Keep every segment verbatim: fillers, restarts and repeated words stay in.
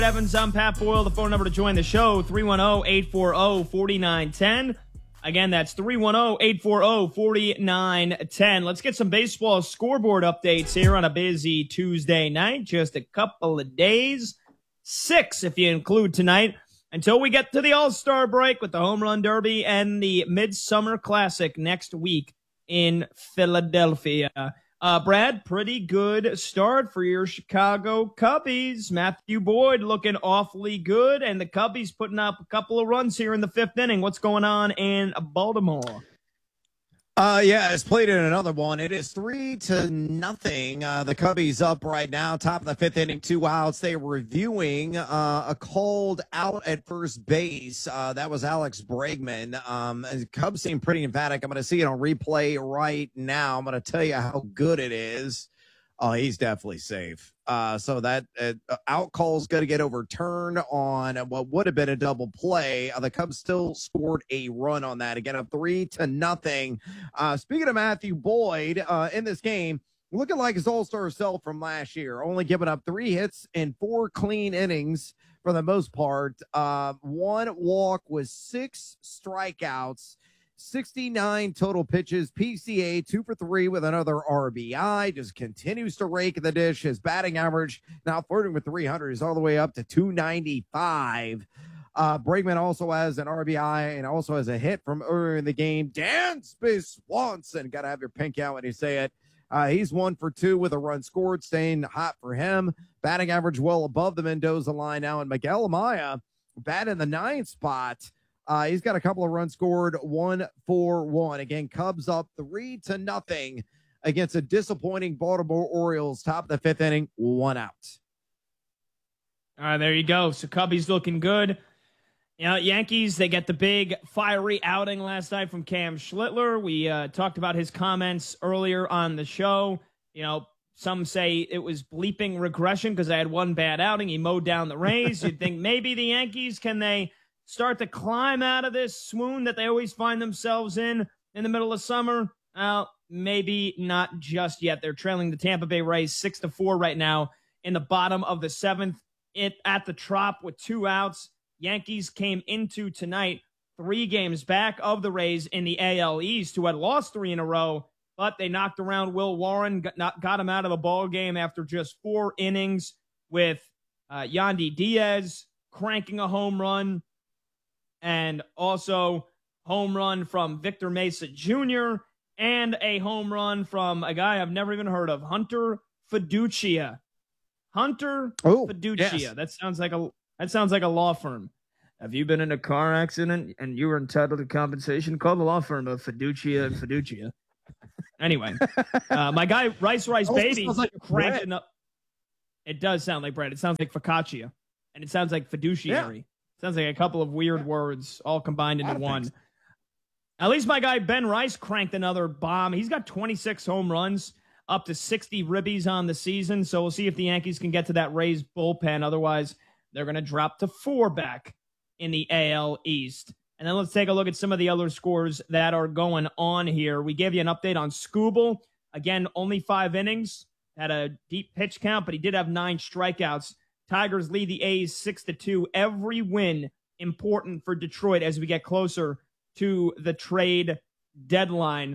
Evans, I'm Pat Boyle. The phone number to join the show, three one zero, eight four zero, four nine one zero. Again, that's three one zero, eight four zero, four nine one zero. Let's get some baseball scoreboard updates here on a busy Tuesday night. Just a couple of days, six if you include tonight, until we get to the All-Star break with the Home Run Derby and the Midsummer Classic next week in Philadelphia. Uh, Brad, pretty good start for your Chicago Cubbies. Matthew Boyd looking awfully good, and the Cubbies putting up a couple of runs here in the fifth inning. What's going on in Baltimore? Uh, yeah, it's played in another one. It is three to nothing. Uh, the Cubbies up right now, top of the fifth inning, two outs. They were reviewing uh, a called out at first base. Uh, that was Alex Bregman. Um, and the Cubs seem pretty emphatic. I'm going to see it on replay right now. I'm going to tell you how good it is. Oh, he's definitely safe. Uh, so that uh, out call is going to get overturned on what would have been a double play. Uh, the Cubs still scored a run on that. Again, a three to nothing. Uh, speaking of Matthew Boyd, uh, in this game, looking like his all-star self from last year, only giving up three hits in four clean innings for the most part. Uh, one walk with six strikeouts. sixty-nine total pitches, P C A, two for three with another R B I, just continues to rake the dish. His batting average now flirting with three hundred is all the way up to two ninety-five. Uh, Bregman also has an R B I and also has a hit from earlier in the game. Dansby Swanson, got to have your pink out when you say it. Uh, he's one for two with a run scored, staying hot for him. Batting average well above the Mendoza line now, and Miguel Amaya bat in the ninth spot. Uh, he's got a couple of runs scored, one for one. Again, Cubs up three to nothing against a disappointing Baltimore Orioles. Top of the fifth inning, one out. All right, there you go. So Cubbies looking good. You know, Yankees, they get the big fiery outing last night from Cam Schlittler. We uh, talked about his comments earlier on the show. You know, some say it was bleeping regression because I had one bad outing. He mowed down the Rays. You'd think maybe the Yankees, can they start to climb out of this swoon that they always find themselves in in the middle of summer? Well, maybe not just yet. They're trailing the Tampa Bay Rays six to four right now in the bottom of the seventh. It at the Trop with two outs. Yankees came into tonight three games back of the Rays in the A L East, who had lost three in a row, but they knocked around Will Warren, got, not, got him out of the ball game after just four innings with uh, Yandy Diaz cranking a home run, and also home run from Victor Mesa Junior and a home run from a guy I've never even heard of, Hunter Fiducia. Hunter oh, Fiducia. Yes. That sounds like a that sounds like a law firm. Have you been in a car accident and you were entitled to compensation? Call the law firm of Fiducia and Fiducia. Anyway, uh, my guy Rice Rice Baby like cranking up. It does sound like bread. It sounds like focaccia, and it sounds like fiduciary. Yeah. Sounds like a couple of weird words all combined into one. Things. At least my guy Ben Rice cranked another bomb. He's got twenty-six home runs, up to sixty ribbies on the season. So we'll see if the Yankees can get to that Rays bullpen. Otherwise, they're going to drop to four back in the A L East. And then let's take a look at some of the other scores that are going on here. We gave you an update on Skubal. Again, only five innings. Had a deep pitch count, but he did have nine strikeouts. Tigers lead the A's six to two. Every win important for Detroit as we get closer to the trade deadline.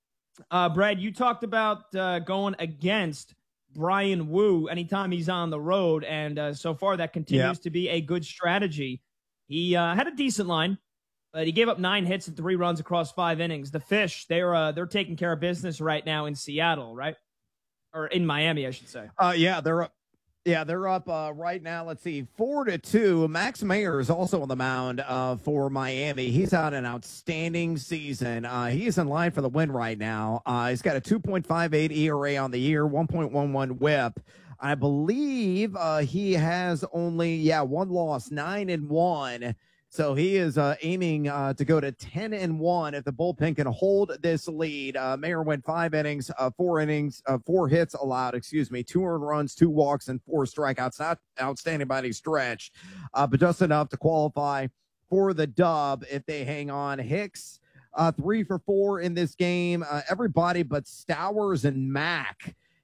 Uh, Brad, you talked about uh, going against Brian Wu anytime he's on the road, and uh, so far that continues yeah. to be a good strategy. He uh, had a decent line, but he gave up nine hits and three runs across five innings. The Fish, they're uh, they're taking care of business right now in Seattle, right? Or in Miami, I should say. Uh, yeah, they're up. Yeah, they're up uh, right now. Let's see, four to two. Max Mayer is also on the mound uh, for Miami. He's had an outstanding season. Uh, he is in line for the win right now. Uh, he's got a two point five eight E R A on the year, one point one one WHIP. I believe uh, he has only yeah one loss, nine and one. So he is uh, aiming uh, to go to ten and one if the bullpen can hold this lead. Uh, Mayer went five innings, uh, four innings, uh, four hits allowed, excuse me, two earned runs, two walks, and four strikeouts. Not outstanding by any stretch, uh, but just enough to qualify for the dub if they hang on. Hicks, uh, three for four in this game. Uh, everybody but Stowers and Mack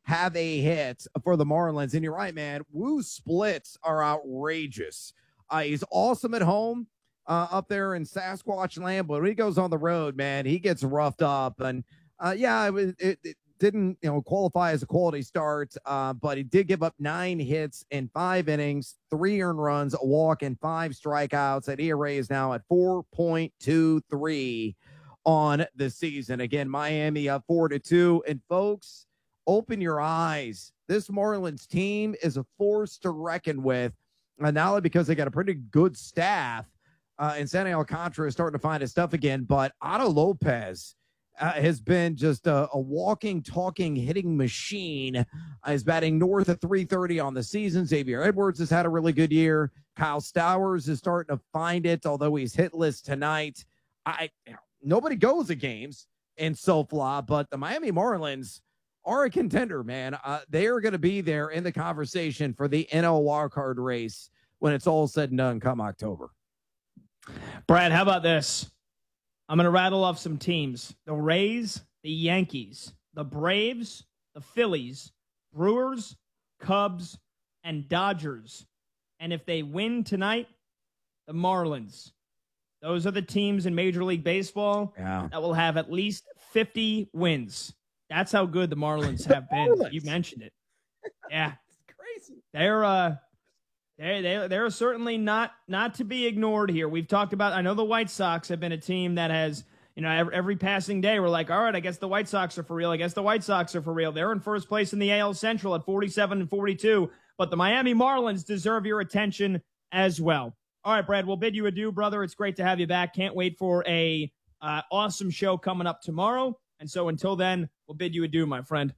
have a hit for the Marlins. And you're right, man. Woo's splits are outrageous. Uh, he's awesome at home uh, up there in Sasquatch land, but when he goes on the road, man, he gets roughed up. And uh, yeah, it, it, it didn't you know qualify as a quality start, uh, but he did give up nine hits in five innings, three earned runs, a walk, and five strikeouts. That E R A is now at four point two three on the season. Again, Miami up four to two. And folks, open your eyes. This Marlins team is a force to reckon with. And not only because they got a pretty good staff, uh, and Sandy Alcantara is starting to find his stuff again, but Otto Lopez uh, has been just a, a walking, talking, hitting machine. Uh, he's batting north of three thirty on the season. Xavier Edwards has had a really good year. Kyle Stowers is starting to find it, although he's hitless tonight. I Nobody goes to games in SoFla, but the Miami Marlins are a contender, man. Uh, they are going to be there in the conversation for the N L wildcard race when it's all said and done come October. Brad, how about this? I'm going to rattle off some teams. The Rays, the Yankees, the Braves, the Phillies, Brewers, Cubs, and Dodgers. And if they win tonight, the Marlins. Those are the teams in Major League Baseball yeah. that will have at least fifty wins. That's how good the Marlins have been. Marlins. You mentioned it. Yeah. It's crazy. They're uh they they they're certainly not not to be ignored here. We've talked about, I know the White Sox have been a team that has, you know, every, every passing day we're like, all right, I guess the White Sox are for real. I guess the White Sox are for real. They're in first place in the A L Central at forty-seven and forty-two, but the Miami Marlins deserve your attention as well. All right, Brad, we'll bid you adieu, brother. It's great to have you back. Can't wait for a uh, awesome show coming up tomorrow. And so until then, we'll bid you adieu, my friend.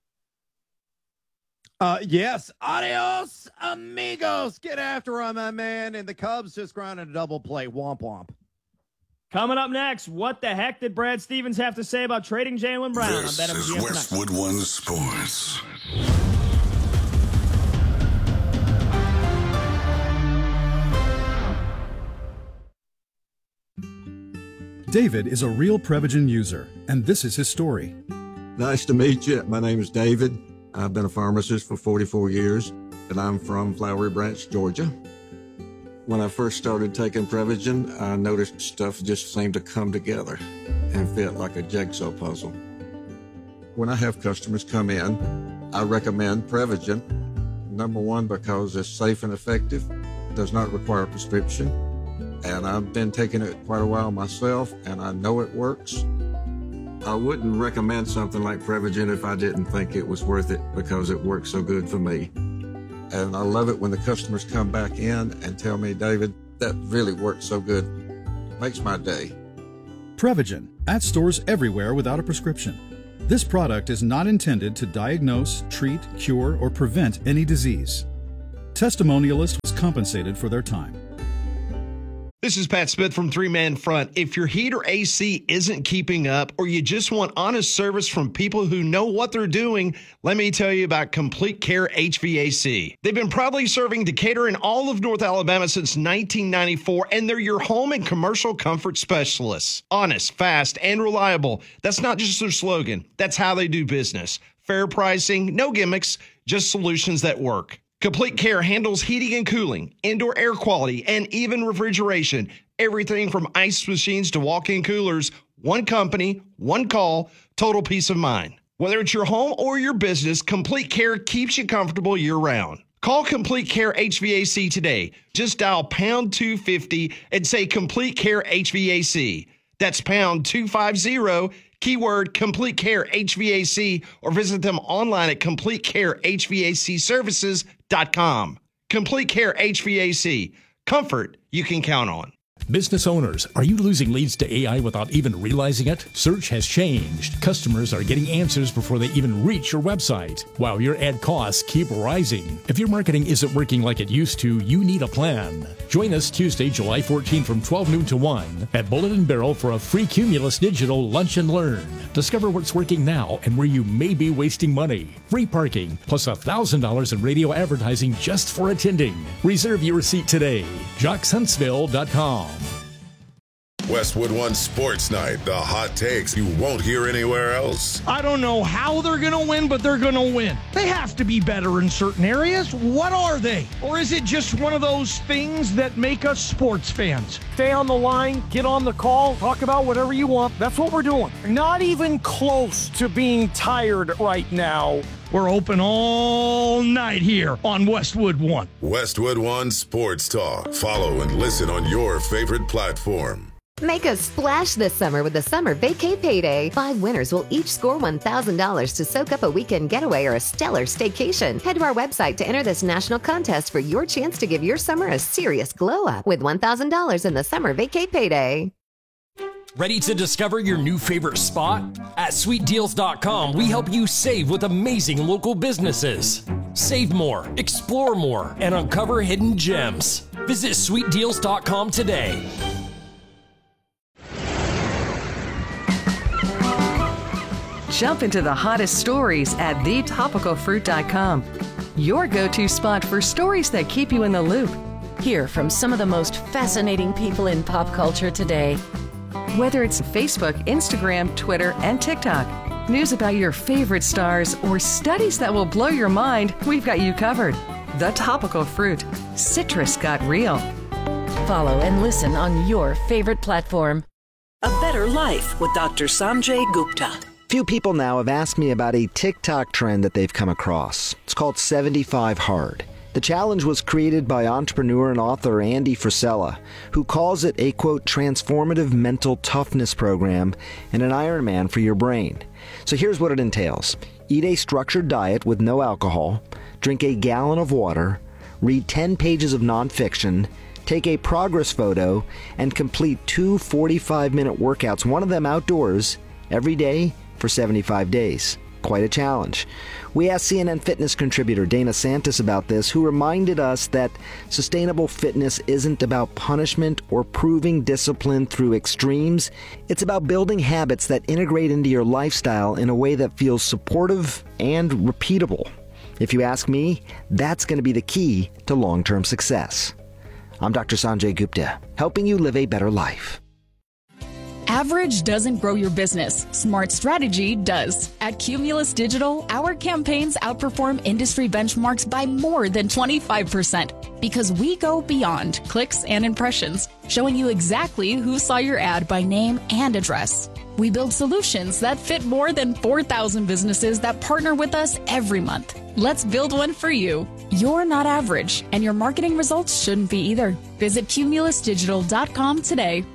Uh, yes. Adios, amigos. Get after him, my man. And the Cubs just grounded a double play. Womp womp. Coming up next, what the heck did Brad Stevens have to say about trading Jaylen Brown? This is Westwood One Sports. David is a real Prevagen user, and this is his story. Nice to meet you. My name is David. I've been a pharmacist for forty-four years, and I'm from Flowery Branch, Georgia. When I first started taking Prevagen, I noticed stuff just seemed to come together and fit like a jigsaw puzzle. When I have customers come in, I recommend Prevagen. Number one, because it's safe and effective, does not require a prescription. And I've been taking it quite a while myself, and I know it works. I wouldn't recommend something like Prevagen if I didn't think it was worth it, because it works so good for me. And I love it when the customers come back in and tell me, David, that really works so good. Makes my day. Prevagen, at stores everywhere without a prescription. This product is not intended to diagnose, treat, cure, or prevent any disease. Testimonialist was compensated for their time. This is Pat Smith from Three Man Front. If your heat or A C isn't keeping up, or you just want honest service from people who know what they're doing, let me tell you about Complete Care H V A C. They've been proudly serving Decatur and all of North Alabama since nineteen ninety-four, and they're your home and commercial comfort specialists. Honest, fast, and reliable. That's not just their slogan. That's how they do business. Fair pricing, no gimmicks, just solutions that work. Complete Care handles heating and cooling, indoor air quality, and even refrigeration. Everything from ice machines to walk-in coolers. One company, one call, total peace of mind. Whether it's your home or your business, Complete Care keeps you comfortable year-round. Call Complete Care H V A C today. Just dial pound two fifty and say Complete Care H V A C. That's pound two fifty, keyword Complete Care H V A C, or visit them online at complete care h v a c services dot com. Complete Care H V A C. Comfort you can count on. Business owners, are you losing leads to A I without even realizing it? Search has changed. Customers are getting answers before they even reach your website, while your ad costs keep rising. If your marketing isn't working like it used to, you need a plan. Join us Tuesday, July fourteenth from twelve noon to one at Bullet and Barrel for a free Cumulus Digital Lunch and Learn. Discover what's working now and where you may be wasting money. Free parking, plus one thousand dollars in radio advertising just for attending. Reserve your seat today. Jocks Huntsville dot com. Westwood One Sports Night, the hot takes you won't hear anywhere else. I don't know how they're going to win, but they're going to win. They have to be better in certain areas. What are they? Or is it just one of those things that make us sports fans? Stay on the line, get on the call, talk about whatever you want. That's what we're doing. Not even close to being tired right now. We're open all night here on Westwood One. Westwood One Sports Talk. Follow and listen on your favorite platform. Make a splash this summer with the Summer Vacay Payday. Five winners will each score one thousand dollars to soak up a weekend getaway or a stellar staycation. Head to our website to enter this national contest for your chance to give your summer a serious glow up with one thousand dollars in the Summer Vacay Payday. Ready to discover your new favorite spot? At sweet deals dot com, we help you save with amazing local businesses. Save more, explore more, and uncover hidden gems. Visit sweet deals dot com today. Jump into the hottest stories at the topical fruit dot com. Your go-to spot for stories that keep you in the loop. Hear from some of the most fascinating people in pop culture today. Whether it's Facebook, Instagram, Twitter, and TikTok, news about your favorite stars, or studies that will blow your mind, we've got you covered. The Topical Fruit. Citrus got real. Follow and listen on your favorite platform. A Better Life with Doctor Sanjay Gupta. Few people now have asked me about a TikTok trend that they've come across. It's called seventy-five hard. The challenge was created by entrepreneur and author Andy Frisella, who calls it a, quote, transformative mental toughness program and an Ironman for your brain. So here's what it entails. Eat a structured diet with no alcohol, drink a gallon of water, read ten pages of nonfiction, take a progress photo, and complete two forty-five minute workouts, one of them outdoors, every day for seventy-five days. Quite a challenge. We asked C N N Fitness contributor Dana Santis about this, who reminded us that sustainable fitness isn't about punishment or proving discipline through extremes. It's about building habits that integrate into your lifestyle in a way that feels supportive and repeatable. If you ask me, that's going to be the key to long-term success. I'm Doctor Sanjay Gupta, helping you live a better life. Average doesn't grow your business. Smart strategy does. At Cumulus Digital, our campaigns outperform industry benchmarks by more than twenty-five percent because we go beyond clicks and impressions, showing you exactly who saw your ad by name and address. We build solutions that fit more than four thousand businesses that partner with us every month. Let's build one for you. You're not average, and your marketing results shouldn't be either. Visit cumulus digital dot com today.